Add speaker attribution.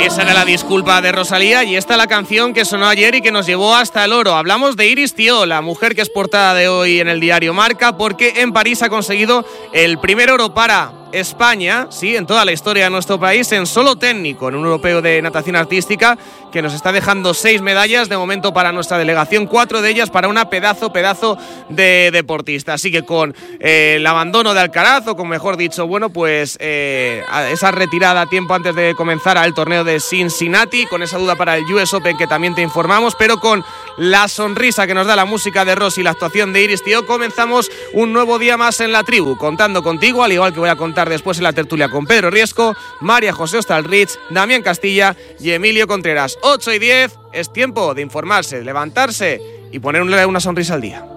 Speaker 1: Esa era la disculpa de Rosalía y esta la canción que sonó ayer y que nos llevó hasta el oro. Hablamos de Iris Thiault, la mujer que es portada de hoy en el diario Marca, porque en París ha conseguido el primer oro para España, sí, en toda la historia de nuestro país, en solo técnico, en un europeo de natación artística que nos está dejando 6 medallas de momento para nuestra delegación, 4 de ellas para una pedazo de deportista. Así que con el abandono de Alcaraz, o con mejor dicho, bueno, pues esa retirada tiempo antes de comenzar al torneo de Cincinnati, con esa duda para el US Open que también te informamos, pero con la sonrisa que nos da la música de Rossi y la actuación de Iris Thiault, comenzamos un nuevo día más en la tribu, contando contigo, al igual que voy a contar después en la tertulia con Pedro Riesco, María José Ostalrich, Damián Castilla y Emilio Contreras. 8:10, es tiempo de informarse, levantarse y ponerle una sonrisa al día.